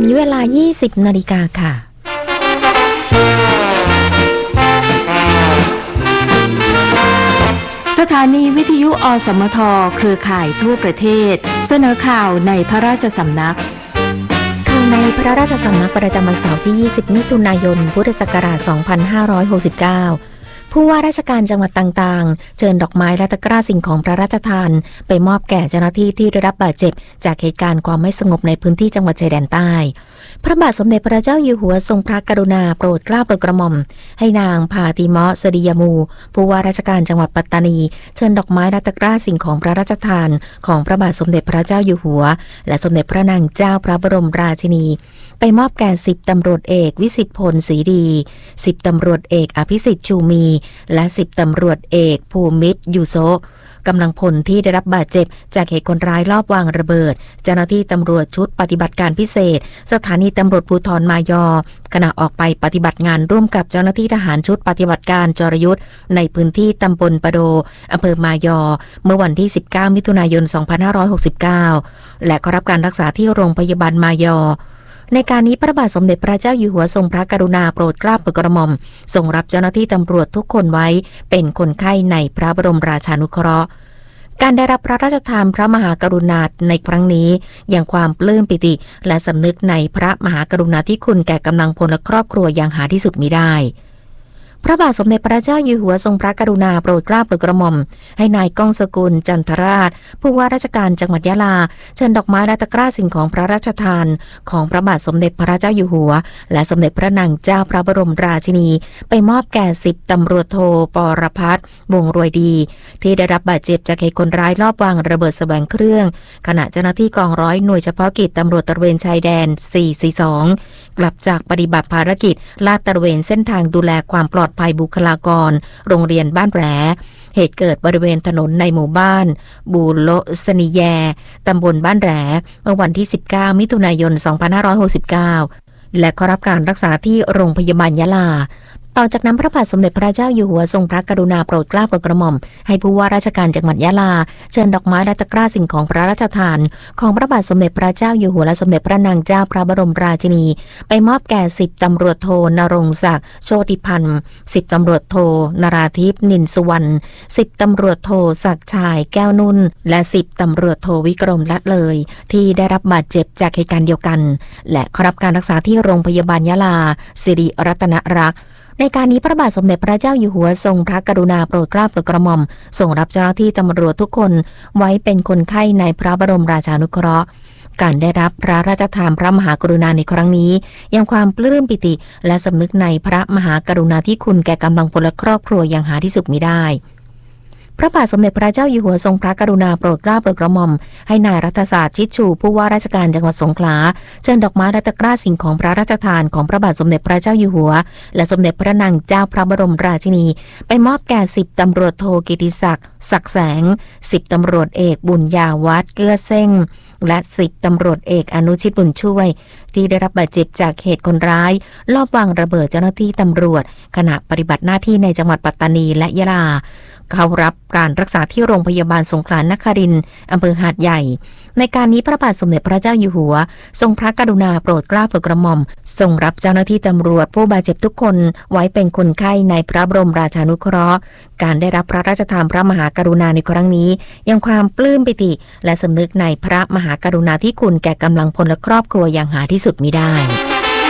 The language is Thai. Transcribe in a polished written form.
นี้เวลา 20 นาฬิกาค่ะสถานีวิทยุอสมทเครือข่ายทั่วประเทศเสนอข่าวในพระราชสำนักข่าวในพระราชสำนักประจำวันเสาร์ที่ 20 มิถุนายน พุทธศักราช 2569 ผู้ว่าราชการจังหวัดต่างๆเชิญดอกไม้และตะกร้าสิ่งของพระราชทานไปมอบแก่เจ้าหน้าที่ที่ได้รับบาดเจ็บจากเหตุการณ์ความไม่สงบในพื้นที่จังหวัดชายแดนใต้พระบาทสมเด็จพระเจ้าอยู่หัวทรงพระกรุณาโปรดเกล้าโปรดกระหม่อมให้นางพาติเมาะ สดิยมูผู้ว่าราชการจังหวัดปัตตานีเชิญดอกไม้และตะกร้าสิ่งของพระราชทานของพระบาทสมเด็จพระเจ้าอยู่หัวและสมเด็จพระนางเจ้าพระบรมราชินีไปมอบแก่10ตำรวจเอกวิสิทธิพลศรีดี10ตำรวจเอกอภิสิทธิ์ชูมีและ10ตำรวจเอกภูมิตรยูโซกำลังพลที่ได้รับบาดเจ็บจากเหตุคนร้ายลอบวางระเบิดเจ้าหน้าที่ตำรวจชุดปฏิบัติการพิเศษสถานีตำรวจภูธรมายอขณะออกไปปฏิบัติงานร่วมกับเจ้าหน้าที่ทหารชุดปฏิบัติการจรยุทธ์ในพื้นที่ตำบลปะโดอำเภอมายอเมื่อวันที่19มิถุนายน2569และเข้ารับการรักษาที่โรงพยาบาลมายอในการนี้พระบาทสมเด็จพระเจ้าอยู่หัวทรงพระกรุณาโปรดเกล้าโปรดกระหม่อมทรงรับเจ้าหน้าที่ตำรวจทุกคนไว้เป็นคนไข้ในพระบรมราชานุเคราะห์การได้รับพระราชทานพระมหากรุณาในครั้งนี้ยังความปลื้มปิติและสำนึกในพระมหากรุณาธิคุณแก่กำลังพลและครอบครัวอย่างหาที่สุดมิได้พระบาทสมเด็จพระเจ้าอยู่หัวทรงพระกรุณาโปรดเกล้าโปรดกระหม่อมให้นายก้องสกุลจันทราชผู้ว่าราชการจังหวัดยะลาเชิญดอกไม้และตะกร้าสิ่งของพระราชทานของพระบาทสมเด็จพระเจ้าอยู่หัวและสมเด็จพระนางเจ้าพระบรมราชินีไปมอบแก่10ตำรวจโทปรพัฒน์วงรวยดีที่ได้รับบาดเจ็บจากเหตุคนร้ายลอบวางระเบิดแสวงเครื่องขณะเจ้าหน้าที่กองร้อยหน่วยเฉพาะกิจตำรวจตระเวนชายแดน442กลับจากปฏิบัติภารกิจลาดตระเวนเส้นทางดูแลความปลอดภัยบุคลากรโรงเรียนบ้านแหลเหตุเกิดบริเวณถนนในหมู่บ้านบูโลสนิแยตำบลบ้านแหลเมื่อวันที่19มิถุนายน2569และเข้ารับการรักษาที่โรงพยาบาลยะลาต่อจากนั้นพระบาทสมเด็จพระเจ้าอยู่หัวทรงพระกรุณาโปรดเกล้าโปรดกระหม่อมให้ผู้ว่าราชการจังหวัดยะลาเชิญดอกไม้และตะกร้าสิ่งของพระราชทานของพระบาทสมเด็จพระเจ้าอยู่หัวและสมเด็จพระนางเจ้าพระบรมราชินีไปมอบแก่10ตำรวจโทนรงศักดิ์โชติพันธ์10ตำรวจโทนราธิปนินสุวรรณ10ตำรวจโทศักดิ์ชายแก้วนุ่นและ10ตำรวจโทวิกรมละเลยที่ได้รับบาดเจ็บจากเหตุการณ์เดียวกันและเข้ารับการรักษาที่โรงพยาบาลยะลาสิริรัตนรักษ์ในการนี้พระบาทสมเด็จพระเจ้าอยู่หัวทรงพระกรุณาโปรดเกล้าโปรดกระหม่อมทรงรับเจ้าหน้าที่ตำรวจทุกคนไว้เป็นคนไข้ในพระบรมราชานุเคราะห์การได้รับพระราชทานพระมหากรุณาในครั้งนี้ยังความปลื้มปิติและสำนึกในพระมหากรุณาธิคุณแก่กำลังพลและครอบครัวอย่างหาที่สุดมิได้พระบาทสมเด็จพระเจ้าอยู่หัวทรงพระกรุณาโปรดเกล้าโปรดกระหม่อมให้นายรัฐศาสตร์ชิดชูผู้ว่าราชการจังหวัดสงขลาเชิญดอกไม้และตะกร้าสิ่งของพระราชทานของพระบาทสมเด็จพระเจ้าอยู่หัวและสมเด็จพระนางเจ้าพระบรมราชินีไปมอบแก่10ตำรวจโทกิติศักดิ์ศักดิ์แสง10ตำรวจเอกบุญญาวัฒน์เกื้อเส้งและ10ตำรวจเอกอนุชิตบุญช่วยที่ได้รับบาดเจ็บจากเหตุคนร้ายลอบวางระเบิดเจ้าหน้าที่ตำรวจขณะปฏิบัติหน้าที่ในจังหวัดปัตตานีและยะลาเข้ารับการรักษาที่โรงพยาบาลสงขลานครินทร์อำเภอหาดใหญ่ในการนี้พระบาทสมเด็จพระเจ้าอยู่หัวทรงพระกรุณาโปรดเกล้าโปรดกระหม่อมทรงรับเจ้าหน้าที่ตำรวจผู้บาดเจ็บทุกคนไว้เป็นคนไข้ในพระบรมราชานุเคราะห์การได้รับพระราชทานพระมหากรุณาในครั้งนี้ยังความปลื้มปิติและสำนึกในพระมหากรุณาธิคุณแก่กำลังพลและครอบครัวอย่างหาที่สุดมิได้